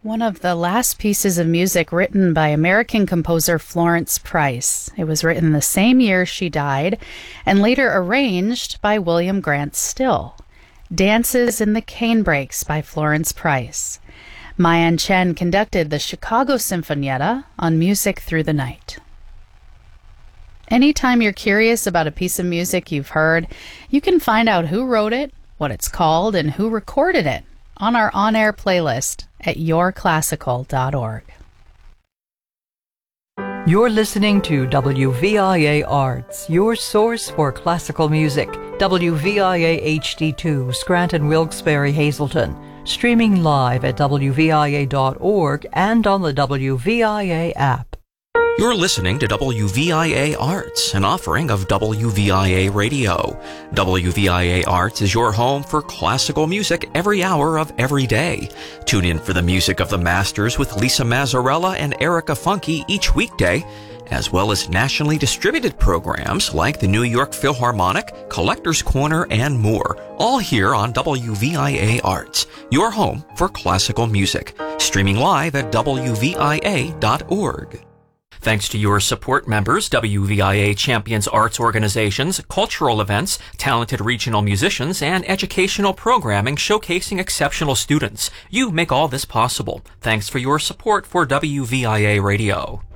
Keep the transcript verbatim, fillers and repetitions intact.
One of the last pieces of music written by American composer Florence Price. It was written the same year she died and later arranged by William Grant Still. Dances in the Canebrakes by Florence Price. Ma-Yan Chen conducted the Chicago Sinfonietta on Music Through the Night. Anytime you're curious about a piece of music you've heard, you can find out who wrote it, what it's called, and who recorded it on our on-air playlist at your classical dot org. You're listening to W V I A Arts, your source for classical music. W V I A H D two, Scranton, Wilkes-Barre, Hazleton. Streaming live at W V I A dot org and on the W V I A app. You're listening to W V I A Arts, an offering of W V I A Radio. W V I A Arts is your home for classical music every hour of every day. Tune in for the music of the masters with Lisa Mazzarella and Erica Funke each weekday, as well as nationally distributed programs like the New York Philharmonic, Collector's Corner, and more, all here on W V I A Arts, your home for classical music. Streaming live at W V I A dot org. Thanks to your support members, W V I A champions arts organizations, cultural events, talented regional musicians, and educational programming showcasing exceptional students. You make all this possible. Thanks for your support for W V I A Radio.